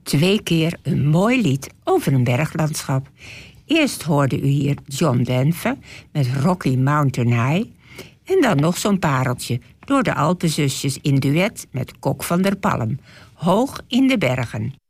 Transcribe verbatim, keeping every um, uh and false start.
Twee keer een mooi lied over een berglandschap. Eerst hoorde u hier John Denver met Rocky Mountain High. En dan nog zo'n pareltje door de Alpenzusjes in duet met Kok van der Palm. Hoog in de bergen.